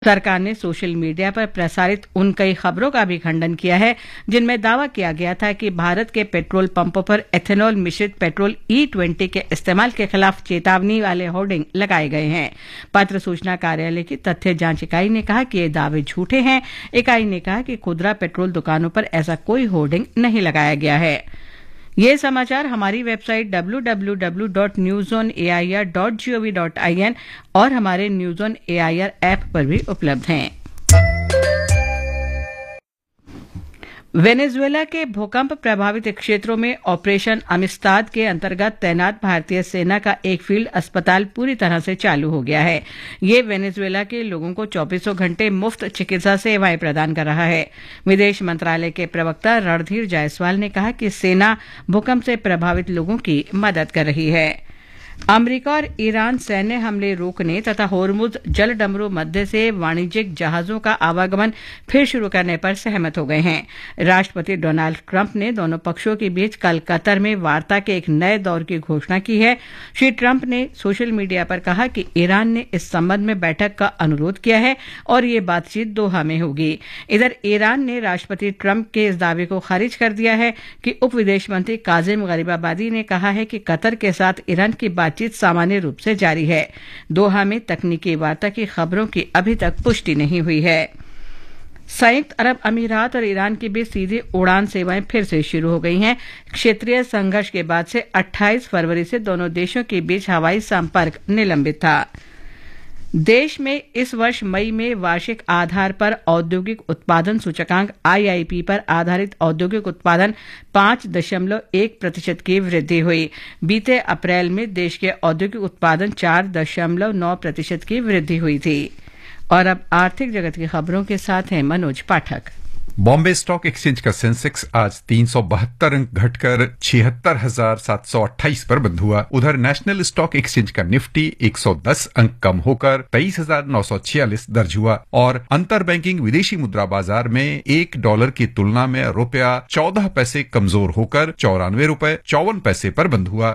सरकार ने social media पर प्रसारित उन कई खबरों का भी खंडन किया है जिनमें दावा किया गया था कि भारत के पेट्रोल पंपों पर एथेनॉल मिश्रित पेट्रोल E20 के इस्तेमाल के खिलाफ चेतावनी वाले होर्डिंग लगाए गए हैं। पत्र सूचना कार्यालय की तथ्य जांच इकाई ने कहा कि ये दावे झूठे हैं। इकाई ने कहा कि खुदरा पेट्रोल दुकानों पर ऐसा कोई होर्डिंग नहीं लगाया गया है। ये समाचार हमारी वेबसाइट www.newzoneair.gov.in और हमारे न्यूज़ ऑन एआईआर ऐप पर भी उपलब्ध हैं। वेनेजुएला के भूकंप प्रभावित क्षेत्रों में ऑपरेशन अमिस्ताद के अंतर्गत तैनात भारतीय सेना का एक फील्ड अस्पताल पूरी तरह से चालू हो गया है। ये वेनेजुएला के लोगों को 24 घंटे मुफ्त चिकित्सा सेवाएं प्रदान कर रहा है। विदेश मंत्रालय के प्रवक्ता रणधीर जायसवाल ने कहा कि सेना भूकंप से प्रभावित लोगों की मदद कर रही है। अमेरिका और ईरान सैन्य हमले रोकने तथा होर्मुज जलडमरू मध्य से वाणिज्यिक जहाजों का आवागमन फिर शुरू करने पर सहमत हो गए हैं। राष्ट्रपति डोनाल्ड ट्रंप ने दोनों पक्षों के बीच कल कतर में वार्ता के एक नए दौर की घोषणा की है। श्री ट्रंप ने सोशल मीडिया पर कहा कि ईरान ने इस संबंध में बैठक का अनुरोध किया है और ये बातचीत दोहा में होगी। इधर ईरान ने राष्ट्रपति ट्रंप के इस दावे को खारिज कर दिया है कि उप विदेश मंत्री काजिम गरीबाबादी ने कहा है कि कतर के साथ ईरान की बातचीत सामान्य रूप से जारी है। दोहा में तकनीकी वार्ता की खबरों की अभी तक पुष्टि नहीं हुई है। संयुक्त अरब अमीरात और ईरान के बीच सीधी उड़ान सेवाएं फिर से शुरू हो गई हैं। क्षेत्रीय संघर्ष के बाद से 28 फरवरी से दोनों देशों के बीच हवाई संपर्क निलंबित था। देश में इस वर्ष मई में वार्षिक आधार पर औद्योगिक उत्पादन सूचकांक IIP पर आधारित औद्योगिक उत्पादन 5.1% की वृद्धि हुई। बीते अप्रैल में देश के औद्योगिक उत्पादन 4.9% की वृद्धि हुई थी। और अब आर्थिक जगत की खबरों के साथ हैं मनोज पाठक। बॉम्बे स्टॉक एक्सचेंज का सेंसेक्स आज 372 अंक घटकर 76,728 पर बंद हुआ। उधर नेशनल स्टॉक एक्सचेंज का निफ्टी 110 अंक कम होकर 23,946 दर्ज हुआ और अंतर बैंकिंग विदेशी मुद्रा बाजार में $1 की तुलना में रुपया 14 पैसे कमजोर होकर 94 रुपए 54 पैसे पर बंद हुआ।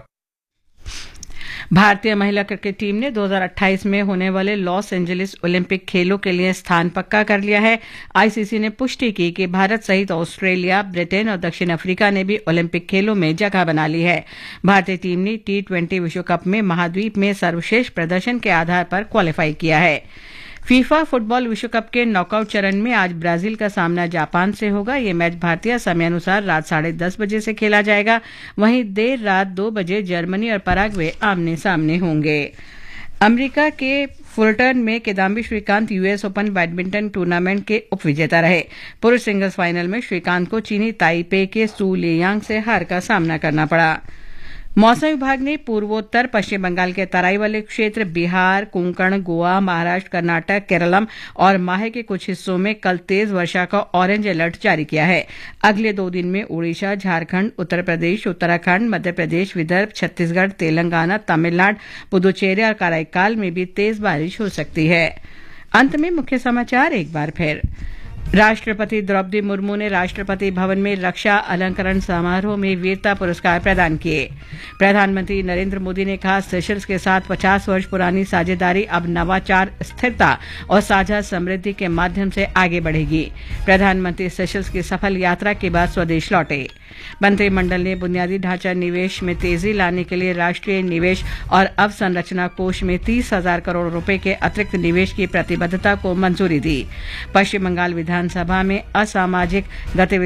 भारतीय महिला क्रिकेट टीम ने 2028 में होने वाले लॉस एंजलिस ओलंपिक खेलों के लिए स्थान पक्का कर लिया है। आईसीसी ने पुष्टि की कि भारत सहित ऑस्ट्रेलिया, ब्रिटेन और दक्षिण अफ्रीका ने भी ओलंपिक खेलों में जगह बना ली है। भारतीय टीम ने T20 विश्व कप में महाद्वीप में सर्वश्रेष्ठ प्रदर्शन के आधार पर क्वालीफाई किया है। फीफा फुटबॉल विश्व कप के नॉकआउट चरण में आज ब्राजील का सामना जापान से होगा। ये मैच भारतीय समयानुसार रात 10:30 बजे से खेला जाएगा। वहीं देर रात 2 बजे जर्मनी और पराग्वे आमने सामने होंगे। अमेरिका के फुलटन में Kidambi Shrikant US open badminton tournament के उपविजेता रहे। पुरुष सिंगल्स फाइनल में श्रीकांत को चीनी ताइपे के सू लेयांग से हार का सामना करना पड़ा। मौसम विभाग ने पूर्वोत्तर पश्चिम बंगाल के तराई वाले क्षेत्र, बिहार, कोंकण, गोवा, महाराष्ट्र, कर्नाटक, केरलम और माहे के कुछ हिस्सों में कल तेज वर्षा का ऑरेंज अलर्ट जारी किया है। अगले 2 दिन में ओडिशा, झारखंड, उत्तर प्रदेश, उत्तराखंड, मध्य प्रदेश, विदर्भ, छत्तीसगढ़, तेलंगाना, तमिलनाडु, पुदुचेरी और कराईकाल में भी तेज बारिश हो सकती है। अंत में मुख्य समाचार एक बार फिर। राष्ट्रपति द्रौपदी मुर्मू ने राष्ट्रपति भवन में रक्षा अलंकरण समारोह में वीरता पुरस्कार प्रदान किए। प्रधानमंत्री नरेंद्र मोदी ने कहा, सेशल्स के साथ 50 वर्ष पुरानी साझेदारी अब नवाचार, स्थिरता और साझा समृद्धि के माध्यम से आगे बढ़ेगी। प्रधानमंत्री सेशल्स की सफल यात्रा के बाद स्वदेश लौटे। मंत्रिमंडल ने बुनियादी ढांचा निवेश में तेजी लाने के लिए राष्ट्रीय निवेश और अवसंरचना कोष में 30,000 करोड़ रुपए के अतिरिक्त निवेश की प्रतिबद्धता को मंजूरी दी। पश्चिम बंगाल विधानसभा में असामाजिक गतिविधि